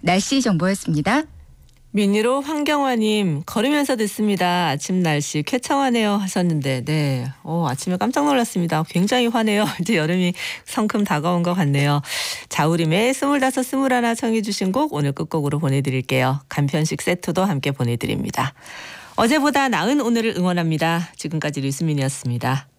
날씨 정보였습니다. 미니로 황경화님, 걸으면서 듣습니다. 아침 날씨 쾌청하네요 하셨는데, 네. 아침에 깜짝 놀랐습니다. 굉장히 화네요. 이제 여름이 성큼 다가온 것 같네요. 자우림의 25, 21 청해주신 곡 오늘 끝곡으로 보내드릴게요. 간편식 세트도 함께 보내드립니다. 어제보다 나은 오늘을 응원합니다. 지금까지 류수민이었습니다.